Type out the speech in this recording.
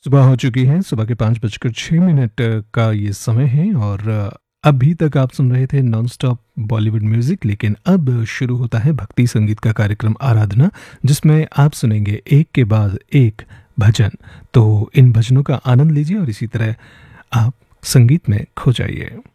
सुबह हो चुकी है, सुबह के 5:06 का ये समय है और अभी तक आप सुन रहे थे नॉन स्टॉप बॉलीवुड म्यूजिक। लेकिन अब शुरू होता है भक्ति संगीत का कार्यक्रम आराधना, जिसमें आप सुनेंगे एक के बाद एक भजन। तो इन भजनों का आनंद लीजिए और इसी तरह आप संगीत में खो जाइए।